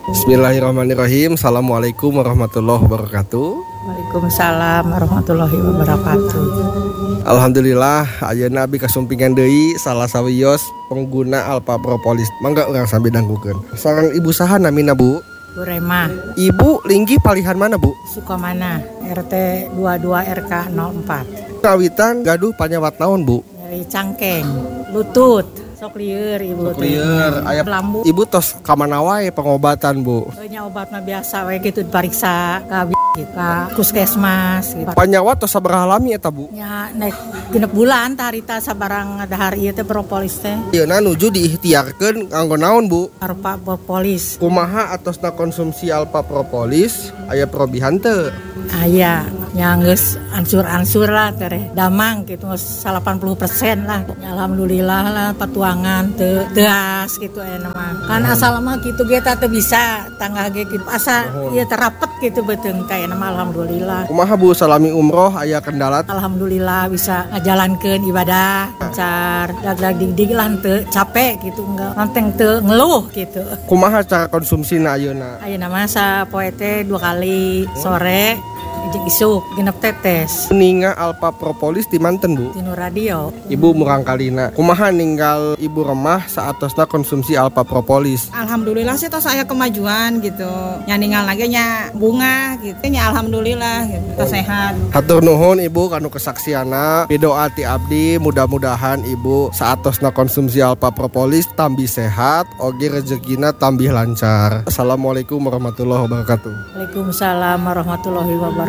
Bismillahirrahmanirrahim. Assalamualaikum warahmatullahi wabarakatuh. Waalaikumsalam warahmatullahi wabarakatuh. Alhamdulillah, ayeuna abi kasumpingan deui salah sawios pengguna Alpha Propolis. Mangga urang sambil danggukeun. Sareng ibu saha namina, Bu? Bu Rema, Ibu linggih palihan mana, Bu? Sukamana, RT 22 RK 04. Kawitan gaduh panyawat naon, Bu? Dari Cangkeng, lutut, sok lieur ibu. Lieur, aya lambu. Ibu tos ka mana wae pengobatan, Bu? Nya obat mah biasa we kitu dipariksa ka puskesmas gitu. Panyawat tos sabaraha lami eta, Bu? Nya naik genep bulan tah harita sabarang dahar ieu teh propolis teh. Ayeuna nuju diikhtiarkeun nganggo naon, Bu? Alpha Propolis. Kumaha atosna konsumsi Alpha Propolis aya probihan teu? Aya nya geus ansur-ansur lah teh damang gitu 80% lah. Ya, alhamdulillah lah patuangan teu deas gitu aya mah. Kan asal mah kitu ge teh bisa tangga ge kitu asa ieu terapet gitu beuteung teh mah alhamdulillah. Kumaha, Bu, salami umroh aya kendala? Alhamdulillah bisa ngajalankeun ibadah lancar, dag-dag dig lah teu capek gitu enggak nanteng teu ngeluh gitu. Kumaha cara konsumsina ayeuna? Ayeuna mah sapoe teh 2 kali sore jeung isuk genep tetes. Ninga Alpha Propolis di manten, Bu? Tinu radio. Ibu murang kalina. Kumaha ninggal Ibu Remah saatosna konsumsi Alpha Propolis? Alhamdulillah sih tos aya kemajuan gitu. Nya ninggal lagi nya bunga gitu. Nya alhamdulillah gitu. Tos sehat. Hatur nuhun Ibu kanu kesaksiana. Pidoa ti abdi mudah-mudahan Ibu saatosna konsumsi Alpha Propolis tambih sehat, oge rezekina tambih lancar. Assalamualaikum warahmatullahi wabarakatuh. Waalaikumsalam warahmatullahi wabarakatuh.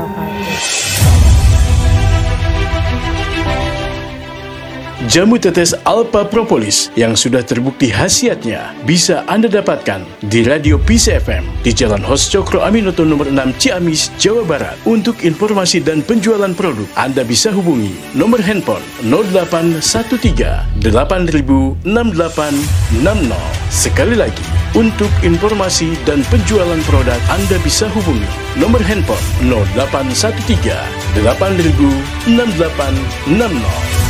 Jamu tetes Alpha Propolis yang sudah terbukti khasiatnya bisa Anda dapatkan di Radio Peace FM di Jalan Hos Cokro Aminoto nomor 6 Ciamis, Jawa Barat. Untuk informasi dan penjualan produk, Anda bisa hubungi nomor handphone 0813 8000 6860. Sekali lagi, untuk informasi dan penjualan produk, Anda bisa hubungi nomor handphone 0813 8000 6860.